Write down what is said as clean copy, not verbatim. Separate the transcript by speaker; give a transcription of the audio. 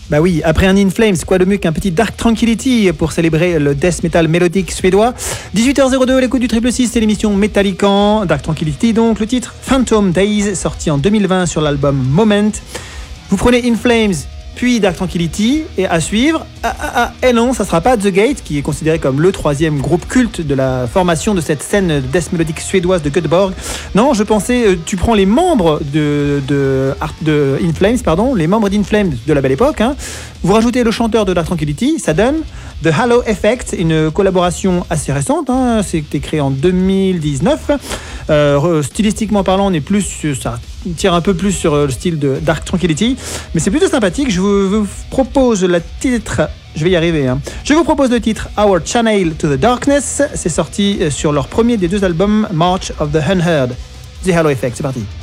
Speaker 1: Bah oui, après un In Flames, quoi de mieux qu'un petit Dark Tranquillity pour célébrer le death metal mélodique suédois. 18h02, l'écoute du Triple 6, c'est l'émission Metallican. Dark Tranquillity, donc le titre Phantom Days, sorti en 2020 sur l'album Moment. Vous prenez In Flames, puis Dark Tranquillity, et à suivre, et non, ça sera pas The Gate, qui est considéré comme le troisième groupe culte de la formation de cette scène death mélodique suédoise de Göteborg. Non, je pensais, tu prends les membres de In Flames, pardon, les membres d'In Flames de la belle époque, hein. Vous rajoutez le chanteur de Dark Tranquillity, ça donne The Halo Effect, une collaboration assez récente, hein, c'était créé en 2019. Stylistiquement parlant, on est plus, ça tire un peu plus sur le style de Dark Tranquillity, mais c'est plutôt sympathique. Je vous propose le titre, je vais y arriver, hein. Je vous propose le titre Our Channel to the Darkness, c'est sorti sur leur premier des deux albums March of the Unheard. The Halo Effect, c'est parti.